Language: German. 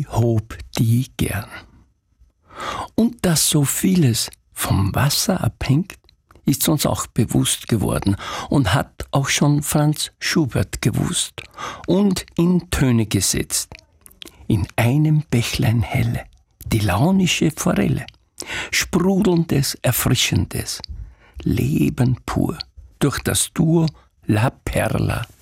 ich hob die gern. Und dass so vieles vom Wasser abhängt, ist uns auch bewusst geworden und hat auch schon Franz Schubert gewusst und in Töne gesetzt. In einem Bächlein helle, die launische Forelle, sprudelndes, erfrischendes, Leben pur, durch das Duo La Perla